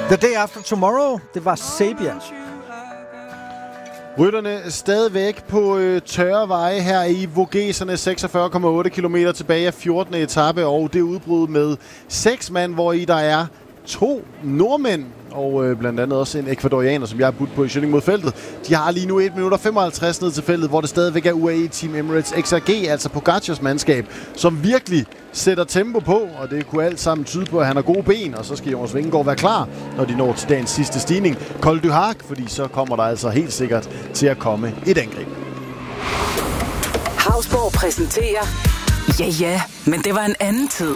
The Day After Tomorrow, det var Sabia. Rytterne stadigvæk på tørre veje her i Vogeserne, 46,8 km tilbage af 14. etape, og det er udbrud med 6 mand, hvor i der er 2 nordmænd, og blandt andet også en ekvadorianer, som jeg har budt på i Schønning mod feltet. De har lige nu 1 minut og 55 ned til feltet, hvor det stadigvæk er UAE Team Emirates XRG, altså Pogacars mandskab, som virkelig sætter tempo på, og det kunne alt sammen tyde på, at han har gode ben, og så skal Jonas Vingegaard være klar, når de når til dagens sidste stigning. Col du Hac, fordi så kommer der altså helt sikkert til at komme et angreb. Hausborg præsenterer... Ja, men det var en anden tid.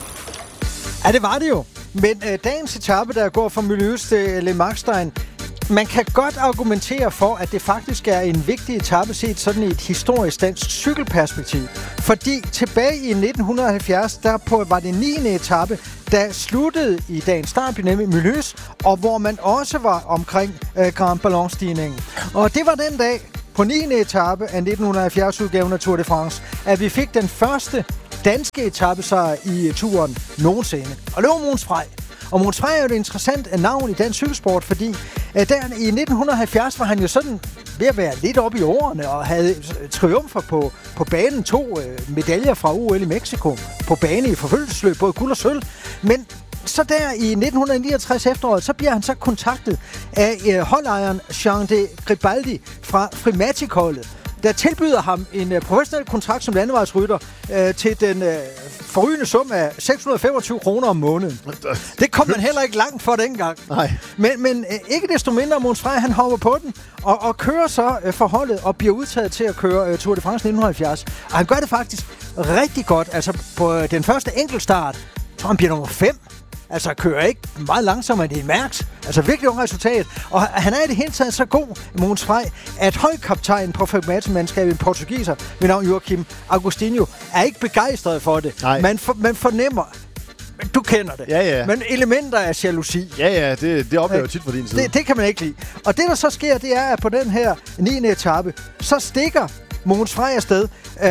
Ja, det var det jo. Men dagens etape, der går fra Mulhouse til Le Markstein, man kan godt argumentere for, at det faktisk er en vigtig etape set sådan i et historisk dansk cykelperspektiv. Fordi tilbage i 1970, var det 9. etape, der sluttede i dagens start, nemlig Mulhouse, og hvor man også var omkring Grand Ballon-stigningen. Og det var den dag på 9. etape af 1970-udgaven af Tour de France, at vi fik den første danske etapesejr i turen nogensinde. Og det var Mogens Frey. Og Mogens Frey er jo et interessant navn i dansk cykelsport, fordi der i 1970 var han jo sådan ved at være lidt oppe i årene og havde triumfer på banen, 2 medaljer fra OL i Mexico på bane i forfølgelsesløb, både guld og sølv. Men så der i 1969 efteråret, så bliver han så kontaktet af holdejeren Jean de Gribaldi fra Frimatic-holdet, der tilbyder ham en professionel kontrakt som landevejsrytter til den forrygende sum af 625 kroner om måneden. Det kom man heller ikke langt for dengang. Nej. Men ikke desto mindre, Mogens Frey, han hopper på den og kører så forholdet og bliver udtaget til at køre Tour de France 1970. Og han gør det faktisk rigtig godt. Altså på den første enkeltstart, tror han bliver nummer 5. Altså kører ikke meget langsommere end det Mærks. Altså virkelig et resultat. Og han er i det hele taget så god, Mogens Frey, at holdkaptajnen på Frimatic-mandskabet, en portugiser ved navn Joaquim Agostinho, er ikke begejstret for det. Man fornemmer, du kender det. Ja. Men elementer af jalousi. Ja, det oplever jeg tit fra din side. Det kan man ikke lide. Og det, der så sker, det er, at på den her 9. etape, så stikker Mogens Frey afsted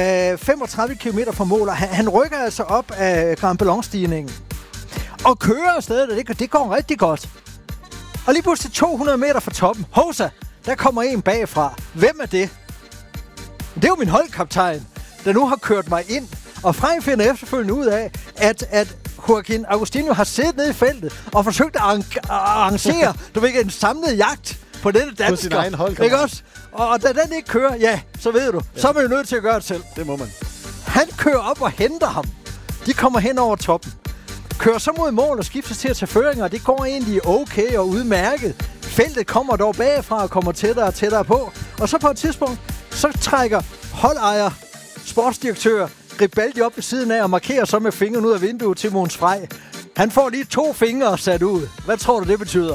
35 km fra mål. Han rykker altså op af Grand Ballon-stigningen og kører afsted, og det går rigtig godt. Og lige pludselig 200 meter fra toppen, Hosa, der kommer en bagfra. Hvem er det? Det er jo min holdkaptajn, der nu har kørt mig ind. Og Frey finder efterfølgende ud af, at Joaquim Agostinho har siddet nede i feltet og forsøgt at arrangere en samlet jagt på denne dansker. På sin egen holdkammerat. Ikke også? Og da den ikke kører, ja, så ved du, så er man jo nødt til at gøre det selv. Det må man. Han kører op og henter ham. De kommer hen over toppen. Kører så mod mål og skifter til at tage føringer, og det går egentlig okay og udmærket. Feltet kommer dog bagfra og kommer tættere og tættere på. Og så på et tidspunkt, så trækker holdejer, sportsdirektør Gribaldi op ved siden af og markerer så med fingeren ud af vinduet til Mogens Frey. Han får lige 2 fingre sat ud. Hvad tror du, det betyder?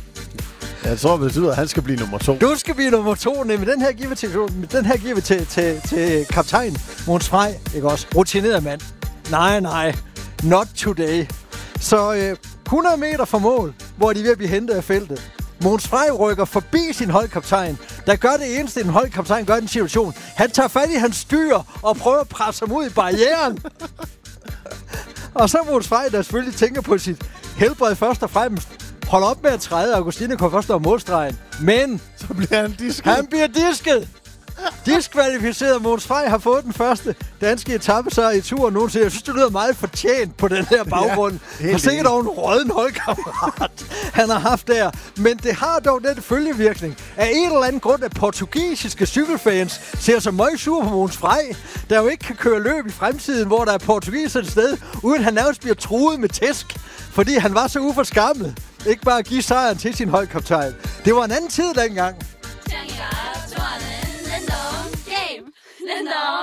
Jeg tror, det betyder, at han skal blive nummer 2. Du skal blive nummer 2, nemlig den her giver vi til kaptajn Mogens Frey, ikke også? Rutineret mand. Nej. Not today. Så 100 meter fra mål, hvor de er ved at blive hentet af feltet. Mogens Frey rykker forbi sin holdkaptajn, der gør det eneste, en holdkaptajn gør i den situation. Han tager fat i hans styr og prøver at presse ham ud i barrieren. Og så Mogens Frey, der selvfølgelig tænker på sit helbred først og fremmest. Hold op med at træde, Agostinho kommer først over målstregen. Men så bliver han disket. Han bliver disket. Diskvalificeret. Mogens Frey har fået den første danske etape så i turen nogensinde. Jeg synes, det lyder meget fortjent på den her baggrund. Ja, har sikkert dog en rådden holdkammerat, han har haft der. Men det har dog den følgevirkning. Af en eller anden grund, at portugisiske cykelfans ser så meget sur på Mogens Frey, der jo ikke kan køre løb i fremtiden, hvor der er portugiser et sted, uden han nærmest bliver truet med tæsk, fordi han var så uforskammet. Ikke bare at give sejren til sin holdkaptajn. Det var en anden tid dengang.